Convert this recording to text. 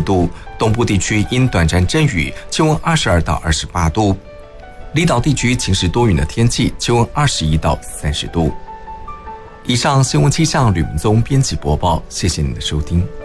度，东部地区因短暂阵雨，气温22到28度。离岛地区晴时多云的天气，气温21到30度。以上新闻气象，吕明宗编辑播报，谢谢您的收听。